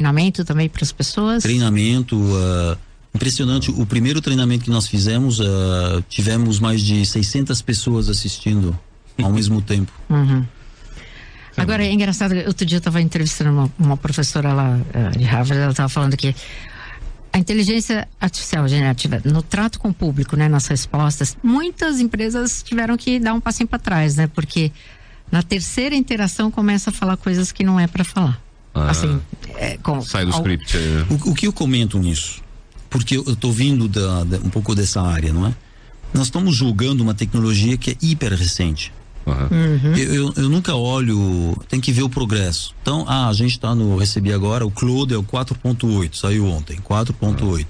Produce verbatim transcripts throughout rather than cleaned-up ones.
treinamento também para as pessoas? Treinamento, uh, impressionante. O primeiro treinamento que nós fizemos, uh, tivemos mais de seiscentas pessoas assistindo ao mesmo tempo. Uhum. Agora, é engraçado, outro dia eu estava entrevistando uma, uma professora lá uh, de Harvard, ela estava falando que a inteligência artificial generativa no trato com o público, né, nas respostas, muitas empresas tiveram que dar um passinho para trás, né, porque na terceira interação começa a falar coisas que não é para falar. Ah, assim, é, com, sai do ao, script. É. O, o que eu comento nisso? Porque eu estou vindo da, da, um pouco dessa área, não é? Nós estamos julgando uma tecnologia que é hiper recente. Uhum. Uhum. Eu, eu, eu nunca olho, tem que ver o progresso. Então, ah, a gente está no, recebi agora, o Claude é o quatro ponto oito, saiu ontem, quatro ponto oito.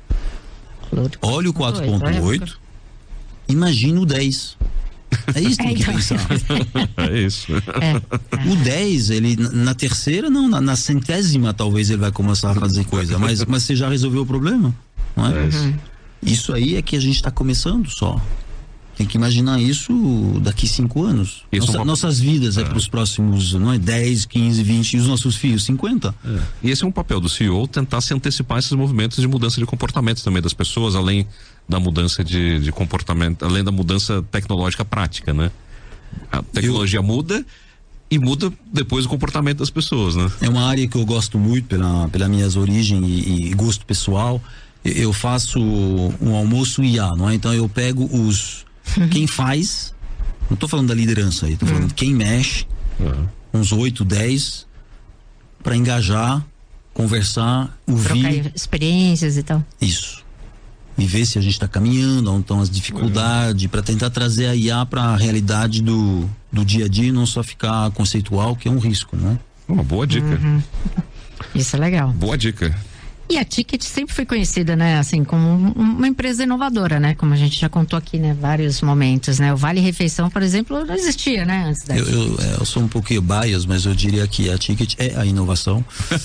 Uhum. Olha o quatro ponto oito, imagina o dez. É isso que tem que pensar. É isso. É. O dez, ele, na terceira, não, na, na centésima talvez ele vai começar a fazer coisa, mas, mas você já resolveu o problema, não é? É isso. Uhum. Isso aí é que a gente está começando só. Tem que imaginar isso daqui cinco anos. Isso Nossa, é uma... Nossas vidas é, é para os próximos, não é? dez, quinze, vinte, e os nossos filhos, cinquenta. É. E esse é um papel do C E O, tentar se antecipar esses movimentos de mudança de comportamento também das pessoas, além da mudança de, de comportamento, além da mudança tecnológica prática, né? A tecnologia eu... muda e muda depois o comportamento das pessoas, né? É uma área que eu gosto muito pela, pela minhas origens e, e gosto pessoal. Eu faço um almoço I A, não é? Então eu pego os quem faz, não estou falando da liderança aí, estou falando de quem mexe, uhum. uns oito, dez, para engajar, conversar, ouvir. Trocar experiências e tal. Isso. E ver se a gente está caminhando, onde estão as dificuldades, para tentar trazer a I A para a realidade do, do dia a dia e não só ficar conceitual, que é um risco, né? Uma boa dica. Uhum. Isso é legal. Boa dica. E a Ticket sempre foi conhecida, né, assim, como uma empresa inovadora, né, como a gente já contou aqui, né, vários momentos, né, o Vale Refeição, por exemplo, não existia, né, antes da eu, eu, eu sou um pouquinho bias, mas eu diria que a Ticket é a inovação.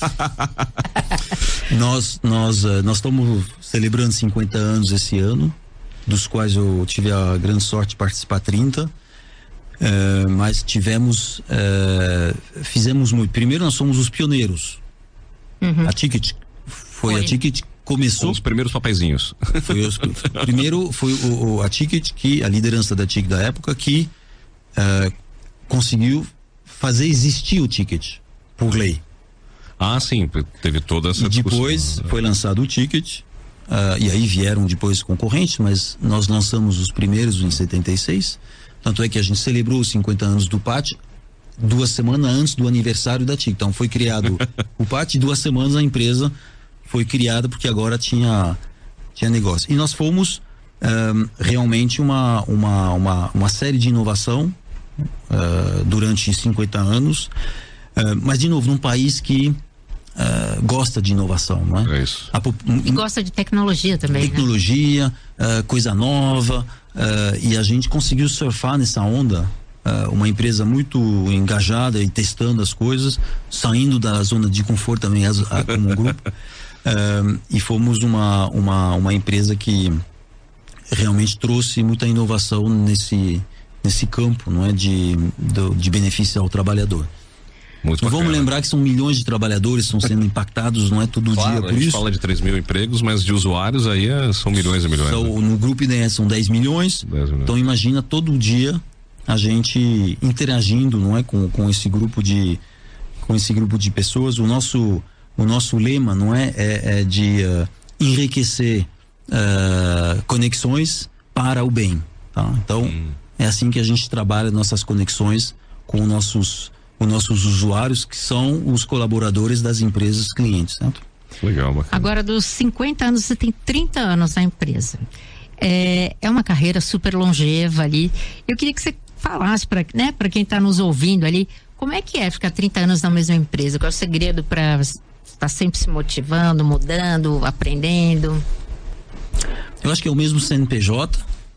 nós, nós, nós estamos celebrando cinquenta anos esse ano, dos quais eu tive a grande sorte de participar trinta, é, mas tivemos, é, fizemos muito. Primeiro nós somos os pioneiros. Uhum. A Ticket Foi, foi a Ticket começou. Com os primeiros papeizinhos. Foi os, primeiro foi o, o, a Ticket, que a liderança da Ticket da época, que uh, conseguiu fazer existir o Ticket por lei. Ah, sim, teve toda essa e depois discussão. Foi lançado o Ticket, uh, e aí vieram depois concorrentes, mas nós lançamos os primeiros em setenta e seis. Tanto é que a gente celebrou os cinquenta anos do P A T duas semanas antes do aniversário da Ticket. Então foi criado o P A T e duas semanas a empresa foi criada porque agora tinha tinha negócio. E nós fomos um, realmente uma, uma, uma, uma série de inovação uh, durante cinquenta anos, uh, mas de novo, num país que uh, gosta de inovação, não é? É isso. A, e gosta de tecnologia também, tecnologia, né? uh, coisa nova, uh, e a gente conseguiu surfar nessa onda. Uh, uma empresa muito engajada e testando as coisas, saindo da zona de conforto também as, a, como um grupo. Uh, e fomos uma, uma, uma empresa que realmente trouxe muita inovação nesse, nesse campo, não é? De, de, de benefício ao trabalhador. Muito Não bacana. vamos lembrar que são milhões de trabalhadores que estão sendo impactados, não é todo claro, dia por a gente isso. fala de três mil empregos, mas de usuários aí é, são milhões e milhões. São, né? No grupo I D E são dez milhões, dez milhões. Então imagina todo dia a gente interagindo, não é, com, com esse grupo de com esse grupo de pessoas. O nosso o nosso lema, não é, é, é de uh, enriquecer uh, conexões para o bem, tá? Então hum. é assim que a gente trabalha nossas conexões com nossos os nossos usuários, que são os colaboradores das empresas clientes, certo? Legal, bacana. Agora, dos cinquenta anos, você tem trinta anos na empresa. É, é uma carreira super longeva ali. Eu queria que você falasse para, né, para quem está nos ouvindo ali, como é que é ficar trinta anos na mesma empresa? Qual é o segredo para estar sempre se motivando, mudando, aprendendo? Eu acho que é o mesmo C N P J,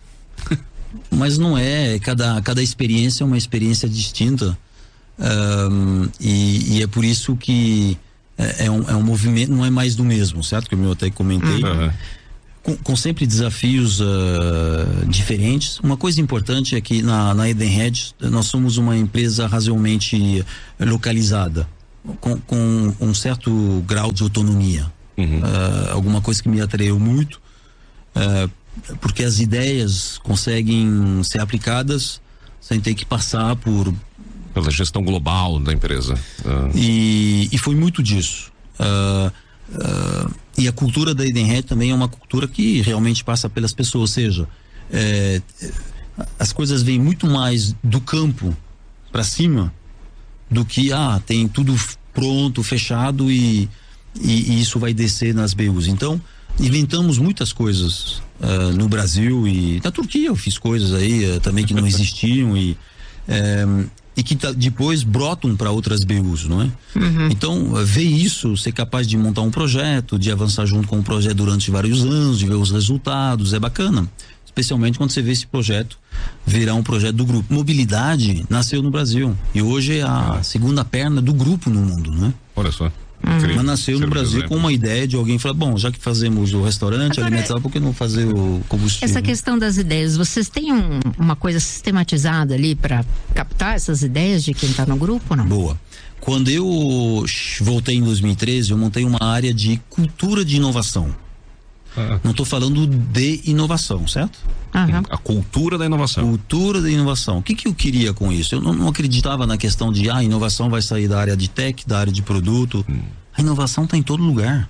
mas não é, cada, cada experiência é uma experiência distinta, um, e, e é por isso que é, é, um, é um movimento, não é mais do mesmo, certo? Que eu até comentei. Uhum. Com, com sempre desafios uh, diferentes. Uma coisa importante é que na, na Edenred nós somos uma empresa razoavelmente localizada. com, com um certo grau de autonomia. Uhum. Uh, alguma coisa que me atraiu muito, uh, porque as ideias conseguem ser aplicadas sem ter que passar por... Pela gestão global da empresa. Uh. E, e foi muito disso. Uh, uh, e a cultura da Edenred também é uma cultura que realmente passa pelas pessoas, ou seja, é, as coisas vêm muito mais do campo para cima do que, ah, tem tudo pronto, fechado e, e, e isso vai descer nas B Us. Então, inventamos muitas coisas uh, no Brasil e na Turquia eu fiz coisas aí uh, também que não existiam e um, e que tá, depois brotam para outras B Us, não é? Uhum. Então, ver isso, ser capaz de montar um projeto, de avançar junto com o projeto durante vários anos, de ver os resultados, é bacana. Especialmente quando você vê esse projeto virar um projeto do grupo. Mobilidade nasceu no Brasil e hoje é a ah. segunda perna do grupo no mundo, né? Olha só. Uhum. Mas nasceu no Brasil exemplo. com uma ideia de alguém falar, bom, já que fazemos o restaurante Agora, alimentar, por que não fazer o combustível? Essa questão das ideias, vocês têm um, uma coisa sistematizada ali para captar essas ideias de quem está no grupo ou não? Boa. Quando eu voltei em dois mil e treze, eu montei uma área de cultura de inovação. Ah. Não estou falando de inovação, certo? Uhum. A cultura da inovação. Cultura da inovação. O que que eu queria com isso? Eu não, não acreditava na questão de, ah, a inovação vai sair da área de tech, da área de produto. Hum. A inovação está em todo lugar.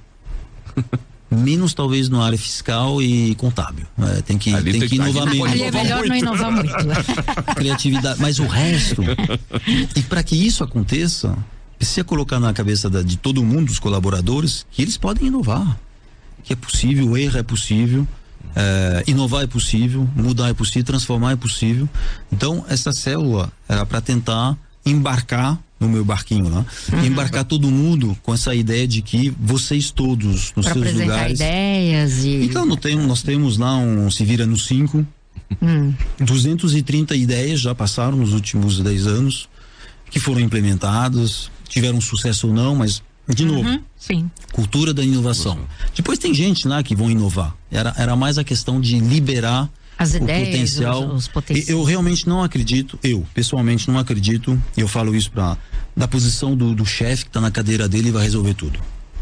Menos talvez na área fiscal e contábil. É, tem que, tem tem que inovar menos. Ali é melhor muito. não inovar muito. Criatividade, mas o resto. E para que isso aconteça, precisa colocar na cabeça da, de todo mundo, os colaboradores, que eles podem inovar. Que é possível, o erro é possível, é, inovar é possível, mudar é possível, transformar é possível. Então, essa célula era para tentar embarcar no meu barquinho lá, uhum. embarcar todo mundo com essa ideia de que vocês todos nos pra seus lugares. ideias e. Então, nós temos, nós temos lá um Se Vira no cinco, hum. duzentas e trinta ideias já passaram nos últimos dez anos, que foram implementadas, tiveram sucesso ou não, mas. De novo, uhum, sim. Cultura da inovação. Uhum. Depois tem gente lá que vão inovar. Era, era mais a questão de liberar as o ideias, potencial. Os, os potenciais. Eu realmente não acredito, eu pessoalmente não acredito, e eu falo isso pra, da posição do, do chefe que está na cadeira dele e vai resolver tudo.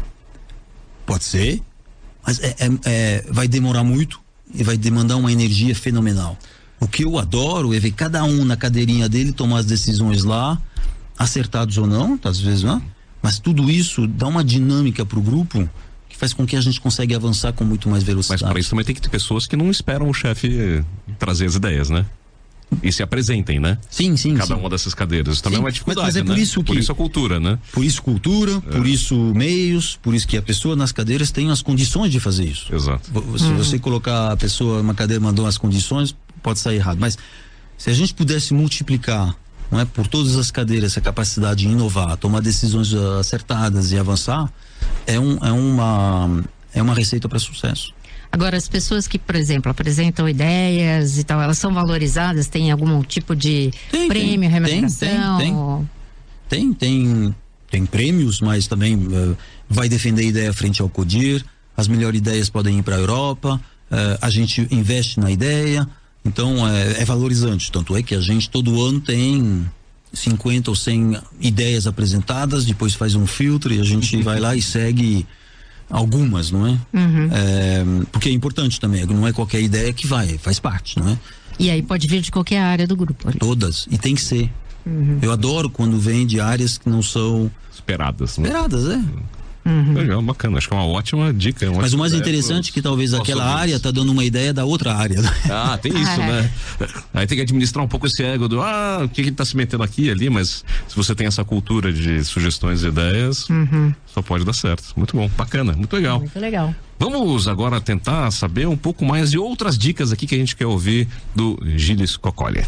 Pode ser, mas é, é, é, vai demorar muito e vai demandar uma energia fenomenal. O que eu adoro é ver cada um na cadeirinha dele tomar as decisões lá, acertados ou não, às vezes não. Mas tudo isso dá uma dinâmica para o grupo que faz com que a gente consiga avançar com muito mais velocidade. Mas para isso também tem que ter pessoas que não esperam o chefe trazer as ideias, né? E se apresentem, né? Sim, sim. Cada sim. uma dessas cadeiras. Isso também sim, é uma dificuldade, mas, mas é por né? isso que, por isso a cultura, né? Por isso cultura, é. por isso meios, por isso que a pessoa nas cadeiras tem as condições de fazer isso. Exato. Se uhum. você colocar a pessoa numa cadeira, mandou as condições, pode sair errado. Mas se a gente pudesse multiplicar, não é, por todas as cadeiras, a capacidade de inovar, tomar decisões acertadas e avançar, é, um, é, uma, é uma receita para sucesso. Agora, as pessoas que, por exemplo, apresentam ideias e tal, elas são valorizadas? Tem algum tipo de tem, prêmio, tem, remuneração? Tem, tem, tem, tem, tem prêmios, mas também uh, vai defender a ideia frente ao CODIR, as melhores ideias podem ir para a Europa, uh, a gente investe na ideia. Então é, é valorizante, tanto é que a gente todo ano tem cinquenta ou cem ideias apresentadas, depois faz um filtro e a gente vai lá e segue algumas, não é? Uhum. É, porque é importante também, não é qualquer ideia que vai, faz parte, não é? E aí pode vir de qualquer área do grupo. Ali. Todas, e tem que ser. Uhum. Eu adoro quando vem de áreas que não são esperadas. Esperadas, né? é. Uhum. Legal, bacana, acho que é uma ótima dica. Uma Mas o mais interessante é que talvez aquela área tá dando uma ideia da outra área. Ah, tem isso, né? Aí tem que administrar um pouco esse ego do, ah, o que ele tá se metendo aqui e ali, mas se você tem essa cultura de sugestões e ideias, uhum. só pode dar certo. Muito bom, bacana, muito legal. Muito legal. Vamos agora tentar saber um pouco mais de outras dicas aqui que a gente quer ouvir do Gilles Coccoli.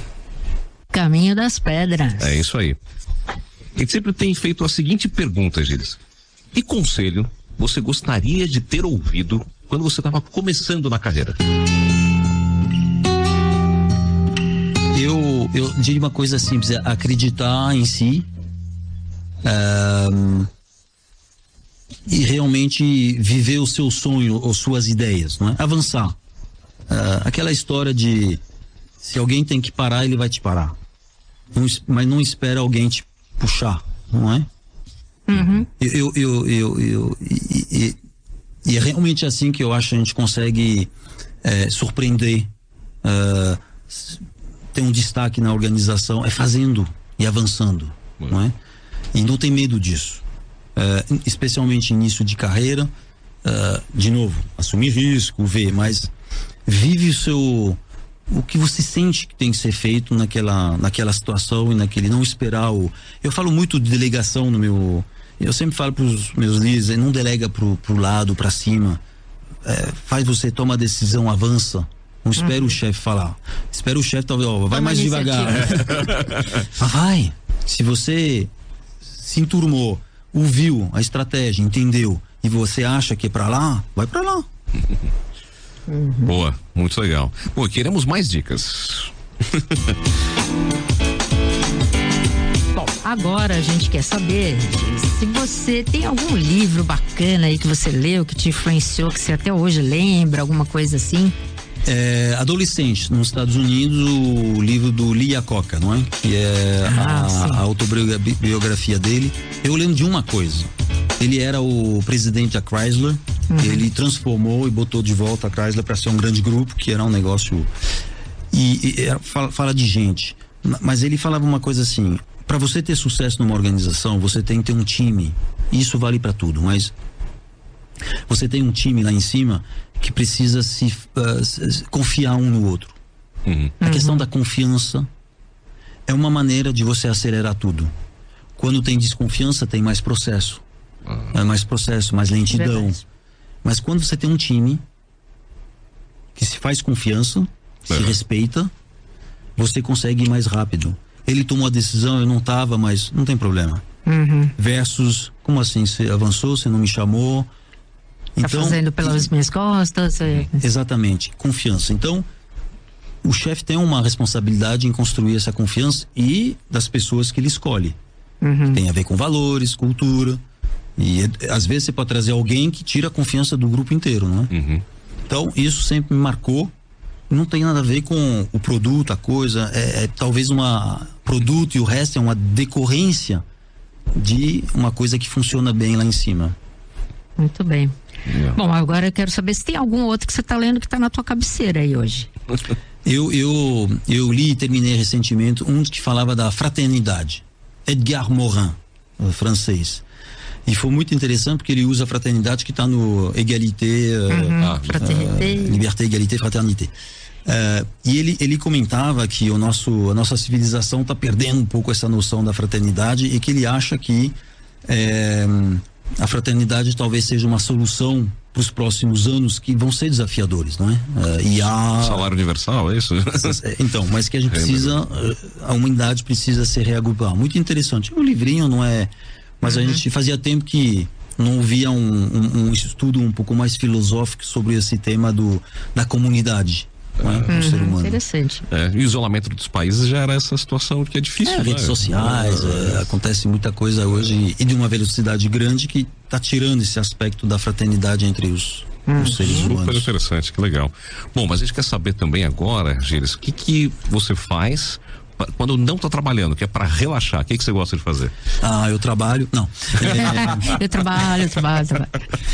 Caminho das Pedras. É isso aí. A gente sempre tem feito a seguinte pergunta, Gilles. Que conselho você gostaria de ter ouvido quando você estava começando na carreira? Eu, eu diria uma coisa simples, é acreditar em si um, e realmente viver o seu sonho ou suas ideias, não é? Avançar. Uh, aquela história de se alguém tem que parar, ele vai te parar. Não, mas não espera alguém te puxar, não é? Uhum. Eu, eu, eu, eu, e, e, e é realmente assim que eu acho que a gente consegue é, surpreender, uh, ter um destaque na organização, é fazendo e avançando, uhum. não é? E não tem medo disso, uh, especialmente início de carreira, uh, de novo, assumir risco, ver, mas vive o seu, o que você sente que tem que ser feito naquela, naquela situação e naquele, não esperar o, eu falo muito de delegação no meu, eu sempre falo para os meus líderes, não delega pro, pro lado, para cima, é, faz você, toma a decisão, avança, não espera uhum. o chefe falar, espera o chefe talvez, ó, vai toma mais devagar, mas vai, se você se enturmou, ouviu a estratégia, entendeu, e você acha que é para lá, vai para lá. Uhum. Boa, muito legal. Pô, queremos mais dicas. Bom, agora a gente quer saber se você tem algum livro bacana aí que você leu, que te influenciou, que você até hoje lembra, alguma coisa assim. É, adolescente, nos Estados Unidos, o livro do Lee Iacocca, não é? Que é ah, a, a autobiografia dele. Eu lembro de uma coisa. Ele era o presidente da Chrysler, uhum. ele transformou e botou de volta a Chrysler para ser um grande grupo, que era um negócio. E, e fala, fala de gente. Mas ele falava uma coisa assim: para você ter sucesso numa organização, você tem que ter um time. Isso vale para tudo, mas você tem um time lá em cima que precisa se uh, confiar um no outro. Uhum. A questão da confiança é uma maneira de você acelerar tudo. Quando tem desconfiança, tem mais processo. Uhum. É mais processo, mais lentidão. Verdade. Mas quando você tem um time que se faz confiança, uhum. se respeita, você consegue ir mais rápido. Ele tomou a decisão, eu não estava, mas não tem problema. Uhum. Versus, como assim? Você avançou, você não me chamou. Tá então, fazendo pelas minhas costas. É. Exatamente, confiança. Então, o chefe tem uma responsabilidade em construir essa confiança e das pessoas que ele escolhe. Uhum. Tem a ver com valores, cultura. E às vezes você pode trazer alguém que tira a confiança do grupo inteiro, não é? Uhum. Então, isso sempre me marcou. Não tem nada a ver com o produto, a coisa. É, é talvez uma produto e o resto é uma decorrência de uma coisa que funciona bem lá em cima. Muito bem. Yeah. Bom, agora eu quero saber se tem algum outro que você está lendo que está na tua cabeceira aí hoje. eu, eu, eu li e terminei recentemente um que falava da fraternidade. Edgar Morin, francês. E foi muito interessante porque ele usa a fraternidade que está no Égalité, uhum, uh, fraternité. Uh, Liberté, Égalité, Fraternité. Uh, e ele, ele comentava que o nosso, a nossa civilização está perdendo um pouco essa noção da fraternidade e que ele acha que é, a fraternidade talvez seja uma solução para os próximos anos que vão ser desafiadores, não é? Uh, e há... Salário universal, é isso? Então, mas que a gente precisa, a humanidade precisa se reagrupar. Muito interessante. O livrinho não é... Mas uhum. a gente fazia tempo que não via um, um, um estudo um pouco mais filosófico sobre esse tema do, da comunidade. Não é? Uhum, ser humano. Interessante. É, e o isolamento dos países já era essa situação que é difícil. É, né? Redes sociais, é, acontece muita coisa hoje e de uma velocidade grande que está tirando esse aspecto da fraternidade entre os, hum. os seres humanos. Super interessante, que legal. Bom, mas a gente quer saber também agora, Gilles, o que que você faz quando não está trabalhando, que é para relaxar? O que que você gosta de fazer? Ah, eu trabalho, não. É... eu trabalho, eu trabalho, trabalho.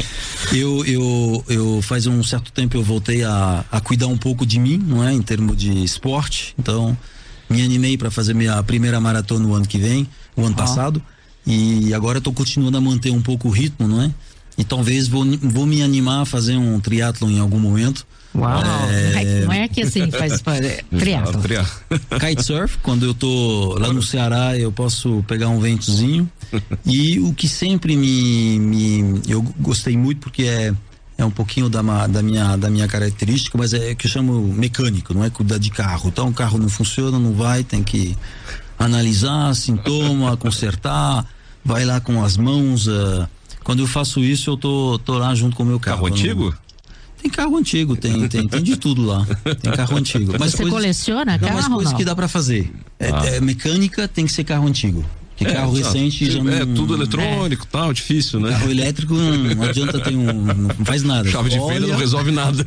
Eu, eu, eu faz um certo tempo eu voltei a, a cuidar um pouco de mim, não é? Em termos de esporte, então me animei para fazer minha primeira maratona no ano que vem, o ano oh. passado, e agora eu tô continuando a manter um pouco o ritmo, não é? E talvez vou, vou me animar a fazer um triatlon em algum momento. Uau, é... não é que assim faz triatlon. Kitesurf, quando eu tô lá no Ceará, eu posso pegar um ventozinho. E o que sempre me, me eu gostei muito, porque é, é um pouquinho da, da, minha, da minha característica, mas é que eu chamo mecânico, não é cuidar de carro. Então o carro não funciona, não vai, tem que analisar sintoma, consertar, vai lá com as mãos. Uh, quando eu faço isso, eu tô, tô lá junto com o meu carro. Carro antigo? Não... Tem carro antigo, tem, tem, tem de tudo lá. Tem carro antigo. Mas você coisas, coleciona não, carro? Mas coisas não? que dá pra fazer. É, ah. é, mecânica tem que ser carro antigo. Porque é, carro exato. recente já não... É tudo eletrônico, é. tal, difícil, né? Carro elétrico não, não adianta ter um... Não faz nada. Chave de fenda não resolve nada.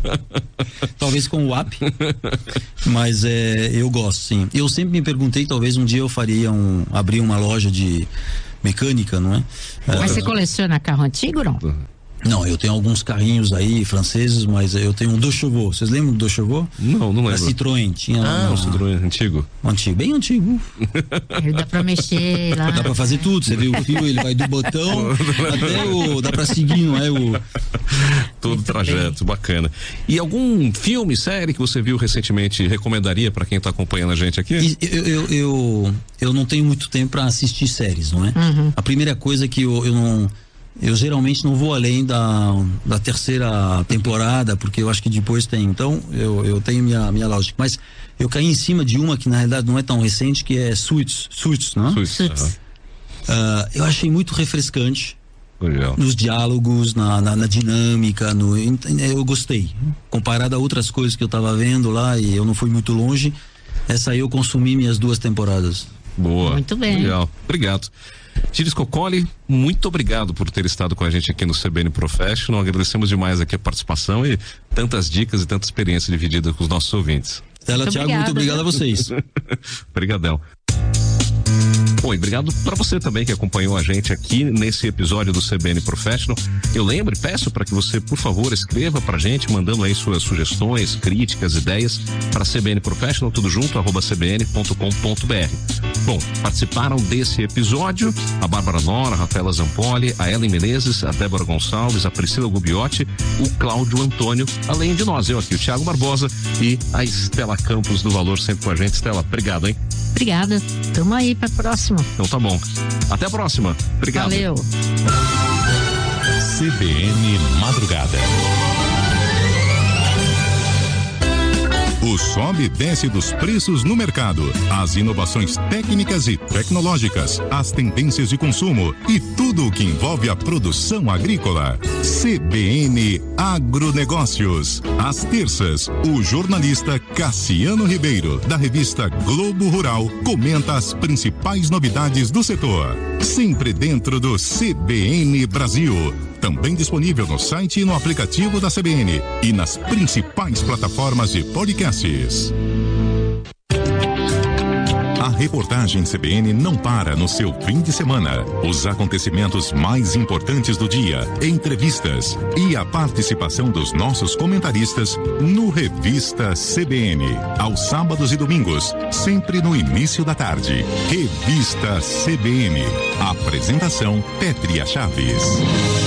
Talvez com o app. Mas é, eu gosto, sim. Eu sempre me perguntei, talvez um dia eu faria um... Abrir uma loja de... mecânica, não é? Mas é, você coleciona carro antigo, não? Não, eu tenho alguns carrinhos aí franceses, mas eu tenho um Deux Chevaux. Vocês lembram do Deux Chevaux? Não, não lembro. Da Citroën, tinha Ah, uma... o Citroën antigo. Um antigo, bem antigo. Ele dá pra mexer lá. Dá pra fazer tudo, você vê o fio, ele vai do botão até o... dá pra seguir, não é? O... Todo o trajeto, bem. Bacana. E algum filme, série que você viu recentemente recomendaria pra quem tá acompanhando a gente aqui? Eu, eu, eu, eu não tenho muito tempo pra assistir séries, não é? Uhum. A primeira coisa é que eu, eu não... Eu geralmente não vou além da, da terceira temporada, porque eu acho que depois tem. Então, eu, eu tenho minha, minha lógica. Mas eu caí em cima de uma que na realidade não é tão recente, que é Suits, Suits, não? Suits. Suits. Uh, eu achei muito refrescante. Legal. Nos diálogos, na, na, na dinâmica, no, eu gostei. Comparado a outras coisas que eu estava vendo lá e eu não fui muito longe, essa aí eu consumi minhas duas temporadas. Boa. Muito bem. Legal. Obrigado. Gilles Coccoli, muito obrigado por ter estado com a gente aqui no C B N Professional. Agradecemos demais aqui a participação e tantas dicas e tanta experiência dividida com os nossos ouvintes. Stella, Thiago, muito obrigado a vocês. Obrigadão. Bom, e obrigado para você também que acompanhou a gente aqui nesse episódio do C B N Professional. Eu lembro e peço para que você, por favor, escreva pra gente, mandando aí suas sugestões, críticas, ideias para C B N Professional, tudo junto, arroba c b n ponto com ponto b r. Bom, participaram desse episódio a Bárbara Nora, a Rafaela Zampoli, a Ellen Menezes, a Débora Gonçalves, a Priscila Gubiotti, o Cláudio Antônio, além de nós, eu aqui, o Thiago Barbosa e a Estela Campos do Valor, sempre com a gente. Estela, obrigado, hein? Obrigada. Tamo aí pra próxima. Então tá bom. Até a próxima. Obrigado. Valeu. C B N Madrugada. O sobe e desce dos preços no mercado, as inovações técnicas e tecnológicas, as tendências de consumo e tudo o que envolve a produção agrícola. C B N Agronegócios. Às terças, o jornalista Cassiano Ribeiro, da revista Globo Rural, comenta as principais novidades do setor. Sempre dentro do C B N Brasil. Também disponível no site e no aplicativo da C B N e nas principais plataformas de podcasts. A reportagem C B N não para no seu fim de semana. Os acontecimentos mais importantes do dia, entrevistas e a participação dos nossos comentaristas no Revista C B N. Aos sábados e domingos, sempre no início da tarde. Revista C B N. Apresentação Pétria Chaves.